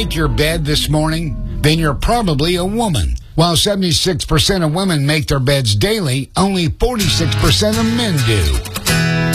make your bed this morning? Then you're probably a woman. While 76% of women make their beds daily, only 46% of men do.